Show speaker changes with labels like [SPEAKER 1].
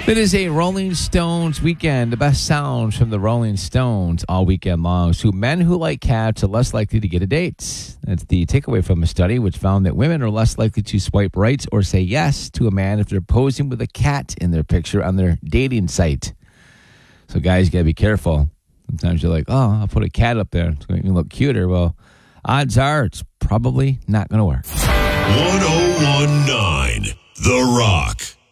[SPEAKER 1] It is a Rolling Stones weekend. The best sounds from the Rolling Stones all weekend long. So men who like cats are less likely to get a date. That's the takeaway from a study which found that women are less likely to swipe right or say yes to a man if they're posing with a cat in their picture on their dating site. So guys, you got to be careful. Sometimes you're like, oh, I'll put a cat up there. It's going to look cuter. Well, odds are it's probably not going to work.
[SPEAKER 2] 1019 The Rock.